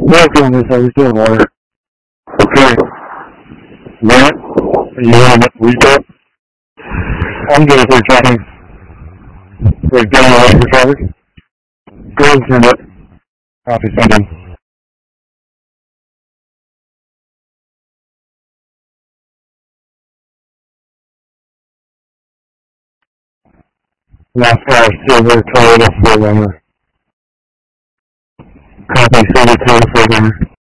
Welcome, this is still water. Okay. Grant, are you in a recap? I'm good for talking. Break down what you're talking? Go ahead and send it. Copy sending. NASCAR Silver Toyota 4Runner. Copy Silver Toyota 4Runner.